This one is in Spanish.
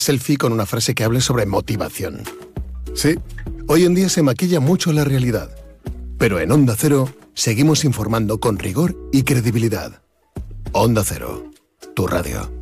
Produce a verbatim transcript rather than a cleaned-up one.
selfie con una frase que hable sobre motivación. Sí, hoy en día se maquilla mucho la realidad, pero en Onda Cero seguimos informando con rigor y credibilidad. Onda Cero, tu radio.